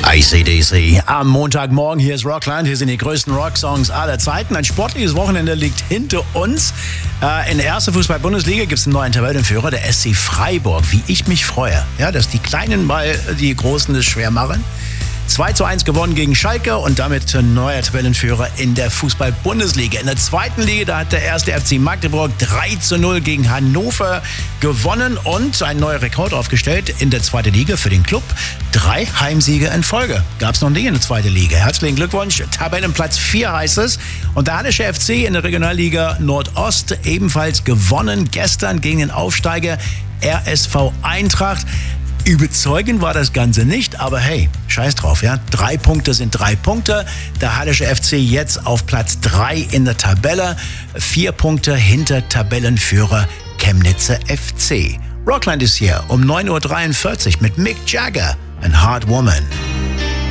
AC/DC am Montagmorgen. Hier ist Rockland. Hier sind die größten Rocksongs aller Zeiten. Ein sportliches Wochenende liegt hinter uns. In der ersten Fußball-Bundesliga gibt es einen neuen Tabellenführer, der SC Freiburg. Wie ich mich freue, ja, dass die Kleinen mal die Großen es schwer machen. 2:1 gewonnen gegen Schalke und damit neuer Tabellenführer in der Fußball-Bundesliga. In der zweiten Liga, da hat der erste FC Magdeburg 3:0 gegen Hannover gewonnen und einen neuen Rekord aufgestellt in der zweiten Liga für den Club. 3 Heimsiege in Folge. Gab es noch nie in der zweiten Liga. Herzlichen Glückwunsch. Tabellenplatz 4 heißt es. Und der Hannische FC in der Regionalliga Nordost ebenfalls gewonnen. Gestern gegen den Aufsteiger RSV Eintracht. Überzeugend war das Ganze nicht, aber hey, scheiß drauf, ja. 3 Punkte sind 3 Punkte. Der Hallische FC jetzt auf Platz 3 in der Tabelle. 4 Punkte hinter Tabellenführer Chemnitzer FC. Rockland ist hier um 9:43 Uhr mit Mick Jagger and Hard Woman.